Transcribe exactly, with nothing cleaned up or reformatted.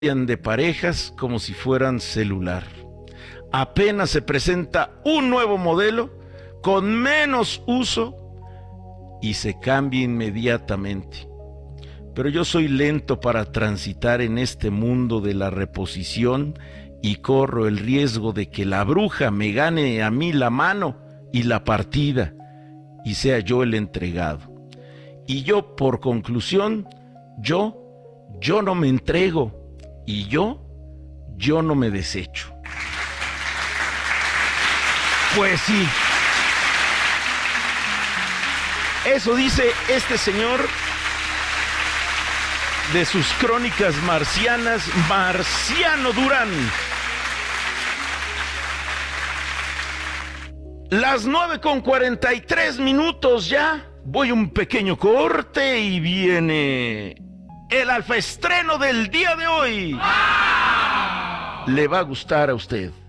de parejas como si fueran celular. Apenas se presenta un nuevo modelo con menos uso y se cambia inmediatamente. Pero yo soy lento para transitar en este mundo de la reposición y corro el riesgo de que la bruja me gane a mí la mano y la partida y sea yo el entregado. Y yo, por conclusión, yo, yo no me entrego. Y yo, yo no me desecho. Pues sí. Eso dice este señor de sus crónicas marcianas, Marciano Durán. Las nueve con cuarenta y tres minutos ya. Voy a un pequeño corte y viene el alfaestreno del día de hoy. ¡Ah! Le va a gustar a usted.